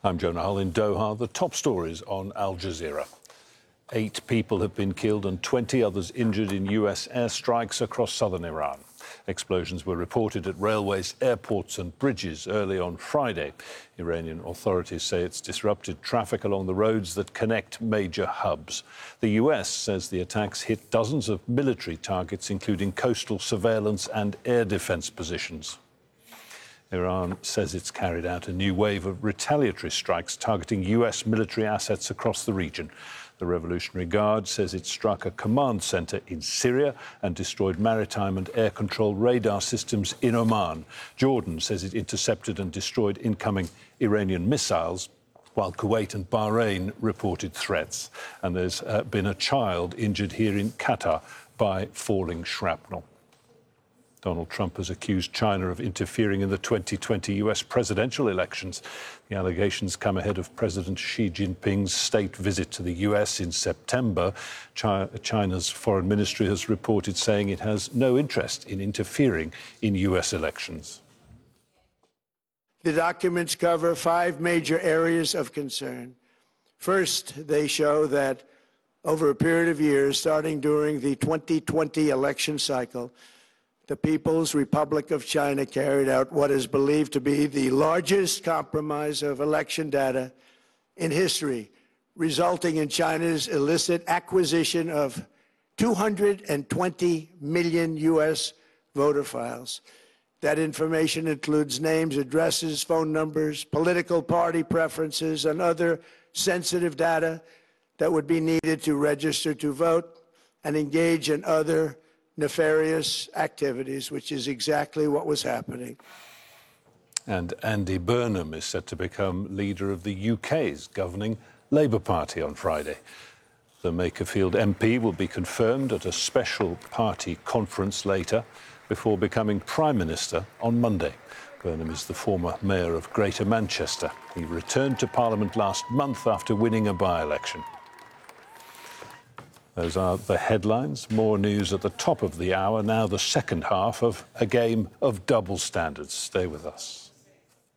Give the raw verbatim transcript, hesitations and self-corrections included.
I'm Jonah Hull in Doha. The top stories on Al Jazeera. Eight people have been killed and twenty others injured in U S airstrikes across southern Iran. Explosions were reported at railways, airports and bridges early on Friday. Iranian authorities say it's disrupted traffic along the roads that connect major hubs. The U S says the attacks hit dozens of military targets, including coastal surveillance and air defense positions. Iran says it's carried out a new wave of retaliatory strikes targeting U S military assets across the region. The Revolutionary Guard says it struck a command center in Syria and destroyed maritime and air control radar systems in Oman. Jordan says it intercepted and destroyed incoming Iranian missiles, while Kuwait and Bahrain reported threats. And there's uh, been a child injured here in Qatar by falling shrapnel. Donald Trump has accused China of interfering in the twenty twenty U S presidential elections. The allegations come ahead of President Xi Jinping's state visit to the U S in September. China's foreign ministry has reported saying it has no interest in interfering in U S elections. The documents cover five major areas of concern. First, they show that over a period of years, starting during the twenty twenty election cycle, the People's Republic of China carried out what is believed to be the largest compromise of election data in history, resulting in China's illicit acquisition of two hundred twenty million U S voter files. That information includes names, addresses, phone numbers, political party preferences, and other sensitive data that would be needed to register to vote and engage in other nefarious activities, which is exactly what was happening. And Andy Burnham is set to become leader of the U K's governing Labour Party on Friday. The Makerfield M P will be confirmed at a special party conference later before becoming Prime Minister on Monday. Burnham is the former mayor of Greater Manchester. He returned to Parliament last month after winning a by-election. Those are the headlines. More news at the top of the hour. Now the second half of a game of double standards. Stay with us.